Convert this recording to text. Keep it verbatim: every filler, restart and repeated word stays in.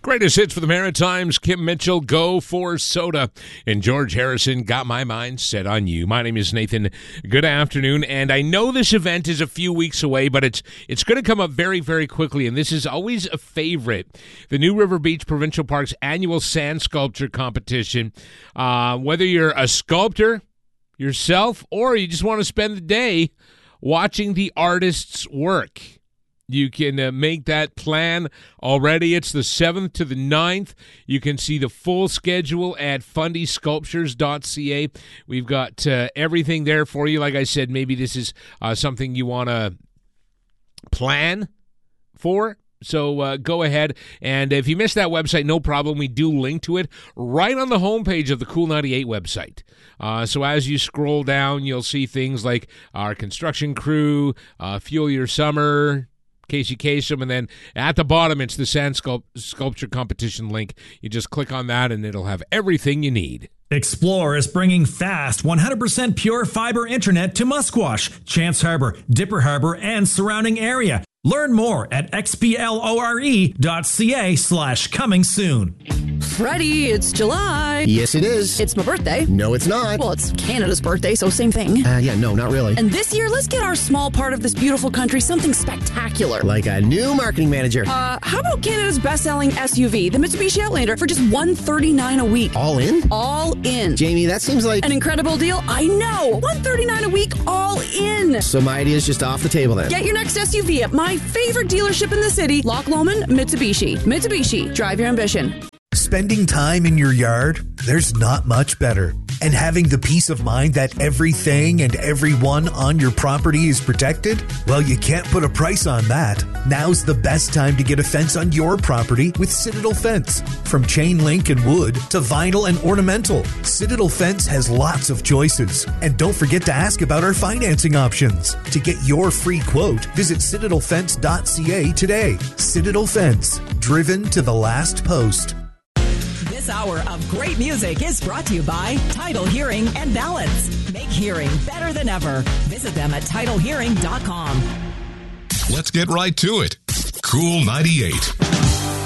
Greatest hits for the Maritimes, Kim Mitchell, Go for Soda, and George Harrison, Got My Mind Set on You. My name is Nathan. Good afternoon, and I know this event is a few weeks away, but it's it's going to come up very, very quickly, and this is always a favorite. The New River Beach Provincial Park's annual sand sculpture competition. Uh, whether you're a sculptor yourself or you just want to spend the day watching the artists work, you can uh, make that plan already. It's the seventh to the ninth. You can see the full schedule at fundy sculptures dot c a. We've got uh, everything there for you. Like I said, maybe this is uh, something you want to plan for. So uh, go ahead, and if you missed that website, no problem. We do link to it right on the homepage of the Cool ninety-eight website. Uh, so as you scroll down, you'll see things like our construction crew, uh, Fuel Your Summer, Casey Kasem, and then at the bottom, it's the Sand Sculpt- Sculpture Competition link. You just click on that, and it'll have everything you need. Explore is bringing fast, one hundred percent pure fiber internet to Musquash, Chance Harbor, Dipper Harbor, and surrounding area. Learn more at xplore.ca slash coming soon. Freddie, it's July. Yes, it is. It's my birthday. No, it's not. Well, it's Canada's birthday, so same thing. Uh, yeah, no, not really. And this year, let's get our small part of this beautiful country something spectacular. Like a new marketing manager. Uh, how about Canada's best-selling S U V, the Mitsubishi Outlander, for just one hundred thirty-nine dollars a week? All in? All in. Jamie, that seems like an incredible deal. I know. one hundred thirty-nine dollars a week, all in. So my idea is just off the table then. Get your next S U V at my favorite dealership in the city, Loch Lomond Mitsubishi. Mitsubishi, drive your ambition. Spending time in your yard, there's not much better. And having the peace of mind that everything and everyone on your property is protected? Well, you can't put a price on that. Now's the best time to get a fence on your property with Citadel Fence. From chain link and wood to vinyl and ornamental, Citadel Fence has lots of choices. And don't forget to ask about our financing options. To get your free quote, visit citadel fence dot c a today. Citadel Fence, driven to the last post. This hour of great music is brought to you by Title Hearing and Balance. Make hearing better than ever. Visit them at title hearing dot com. Let's get right to it. Cool ninety-eight.